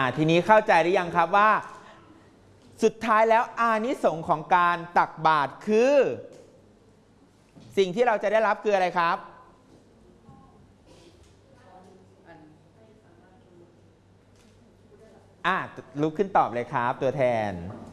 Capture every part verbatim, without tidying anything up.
ทีนี้เข้าใจหรือยังครับว่าสุดท้ายแล้วอานิสงส์ของการตักบาตรคือสิ่งที่เราจะได้รับคืออะไรครับอ่ะลุกขึ้นตอบเลยครับตัวแทน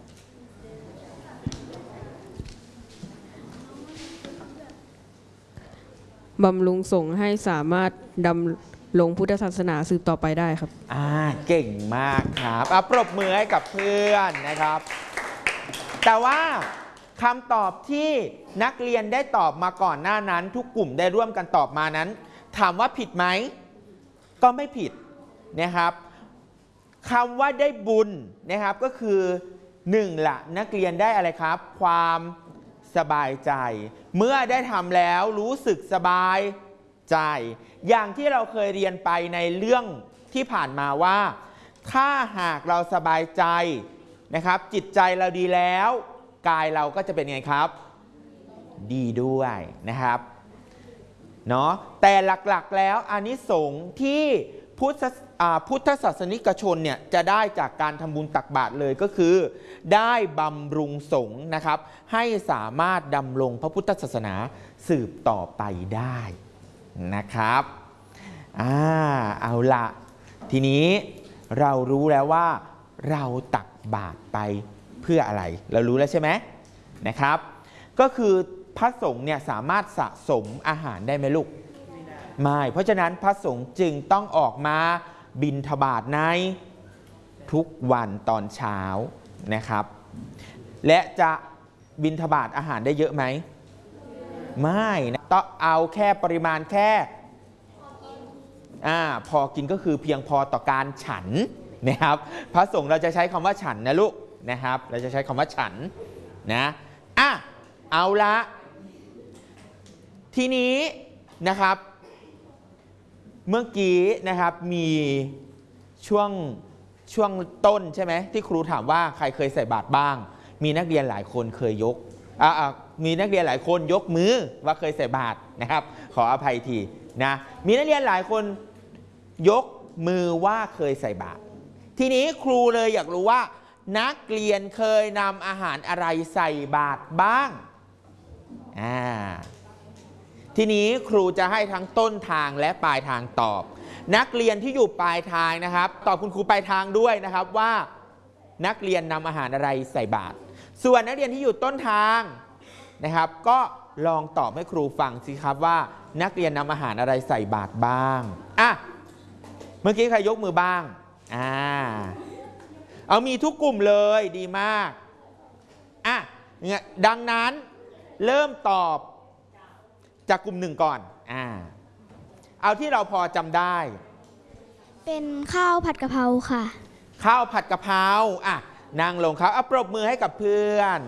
บำรุงสงฆ์ให้สามารถดำรงพุทธศาสนาสืบต่อไปได้ครับอ่าเก่งมากครับอ่ะปรบมือให้กับเพื่อนนะครับแต่ว่าคำตอบที่นักเรียนได้ตอบมาก่อนหน้านั้นทุกกลุ่มได้ร่วมกันตอบมานั้นถามว่าผิดไหมก็ไม่ผิดนะครับคำว่าได้บุญนะครับก็คือหนึ่งละนักเรียนได้อะไรครับความสบายใจเมื่อได้ทำแล้วรู้สึกสบายใจอย่างที่เราเคยเรียนไปในเรื่องที่ผ่านมาว่าถ้าหากเราสบายใจนะครับจิตใจเราดีแล้วกายเราก็จะเป็นไงครับดีด้วยนะครับเนาะแต่หลักๆแล้วอานิสงส์ที่พุทธพุทธศาสนิกชนเนี่ยจะได้จากการทำบุญตักบาตรเลยก็คือได้บำรุงสงฆ์นะครับให้สามารถดำรงพระพุทธศาสนาสืบต่อไปได้นะครับอ่าเอาละทีนี้เรารู้แล้วว่าเราตักบาตรไปเพื่ออะไรเรารู้แล้วใช่ไหมนะครับก็คือพระสงฆ์เนี่ยสามารถสะสมอาหารได้ไหมลูกไม่เพราะฉะนั้นพระสงฆ์จึงต้องออกมาบิณฑบาตในทุกวันตอนเช้านะครับและจะบิณฑบาตอาหารได้เยอะไหมไม่นะต้องเอาแค่ปริมาณแค่อ่าพอกินก็คือเพียงพอต่อการฉันนะครับพระสงฆ์เราจะใช้คำว่าฉันนะลูกนะครับเราจะใช้คำว่าฉันนะอ่ะเอาละทีนี้นะครับเมื่อกี้นะครับมีช่วงช่วงต้นใช่ไหมที่ครูถามว่าใครเคยใส่บาตรบ้างมีนักเรียนหลายคนเคยยกอ่ามีนักเรียนหลายคนยกมือว่าเคยใส่บาตรนะครับขออภัยทีนะมีนักเรียนหลายคนยกมือว่าเคยใส่บาตรทีนี้ครูเลยอยากรู้ว่านักเรียนเคยนำอาหารอะไรใส่บาตรบ้างอ่าทีนี้ครูจะให้ทั้งต้นทางและปลายทางตอบนักเรียนที่อยู่ปลายทางนะครับตอบคุณครูปลายทางด้วยนะครับว่านักเรียนนำอาหารอะไรใส่บาตรส่วนนักเรียนที่อยู่ต้นทางนะครับก็ลองตอบให้ครูฟังสิครับว่านักเรียนนำอาหารอะไรใส่บาตรบ้างอ่ะเมื่อกี้ใครยกมือบ้างอ่าเอามีทุกกลุ่มเลยดีมากอ่ะเนี่ยดังนั้นเริ่มตอบจากกลุ่มหนึ่งก่อนอ่าเอาที่เราพอจำได้เป็นข้าวผัดกะเพราค่ะข้าวผัดกะเพราอ่ะนั่งลงครับเอาปรบมือให้กับเพื่อน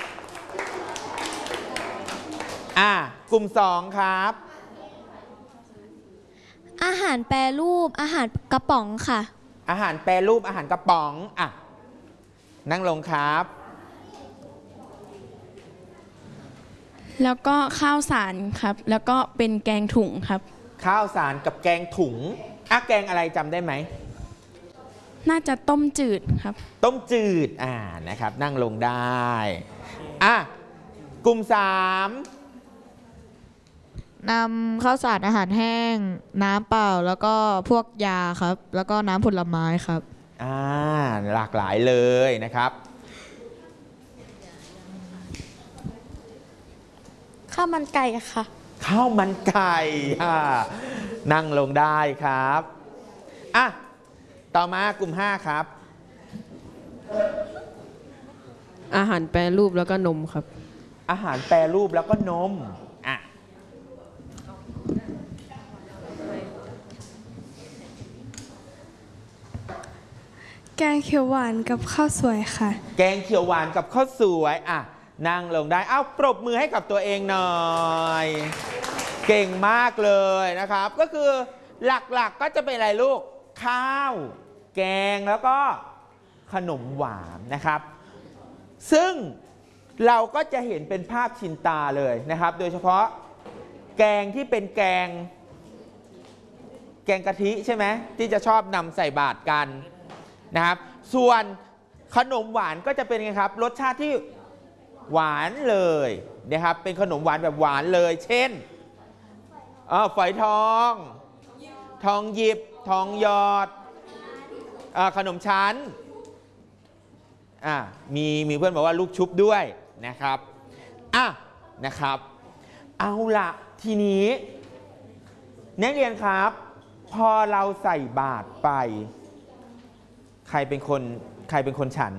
อ่ะกลุ่มสองครับอาหารแปรรูปอาหารกระป๋องค่ะอาหารแปรรูปอาหารกระป๋องอ่ะนั่งลงครับแล้วก็ข้าวสารครับแล้วก็เป็นแกงถุงครับข้าวสารกับแกงถุงอ่ะแกงอะไรจำได้ไหมน่าจะต้มจืดครับต้มจืดอ่านะครับนั่งลงได้อ่ะกลุ่มสามนำข้าวสารอาหารแห้งน้ำเปล่าแล้วก็พวกยาครับแล้วก็น้ำผลไม้ครับอ่าหลากหลายเลยนะครับข้าวมันไก่ค่ะข้าวมันไก่อ่านั่งลงได้ครับอ่ะต่อมากลุ่มห้าครับอาหารแปรรูปแล้วก็นมครับอาหารแปรรูปแล้วก็นมอ่ะแกงเขียวหวานกับข้าวสวยค่ะแกงเขียวหวานกับข้าวสวยอ่ะนั่งลงได้เอาปรบมือให้กับตัวเองหน่อยเก่งมากเลยนะครับก็คือหลักๆ ก, ก็จะเป็นอะไรลูกข้าวแกงแล้วก็ขนมหวานนะครับซึ่งเราก็จะเห็นเป็นภาพชินตาเลยนะครับโดยเฉพาะแกงที่เป็นแกงแกงกะทิใช่ไหมที่จะชอบนำใส่บาตรกันนะครับส่วนขนมหวานก็จะเป็นไงครับรสชาติที่หวานเลยนะครับเป็นขนมหวานแบบหวานเลยเช่นเออฝอยทองทองหยิบทองหยอดเอ่อขนมชั้นอ่ะมีมีเพื่อนบอกว่าลูกชุบด้วยนะครับอ่ะนะครับเอาละทีนี้นักเรียนครับพอเราใส่บาตรไปใครเป็นคนใครเป็นคนฉัน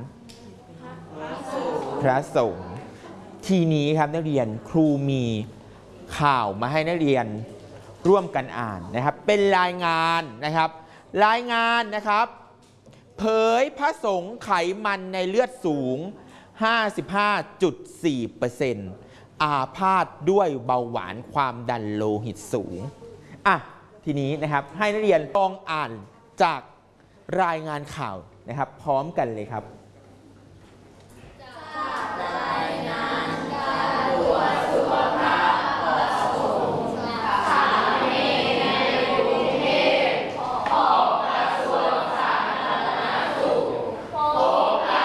พระสงฆ์ทีนี้ครับนักเรียนครูมีข่าวมาให้นักเรียนร่วมกันอ่านนะครับเป็นรายงานนะครับรายงานนะครับเผยพระสงฆ์ไขมันในเลือดสูง ห้าสิบห้าจุดสี่เปอร์เซ็นต์ อาพาธด้วยเบาหวานความดันโลหิตสูงอ่ะทีนี้นะครับให้นักเรียนลองอ่านจากรายงานข่าวนะครับพร้อมกันเลยครับ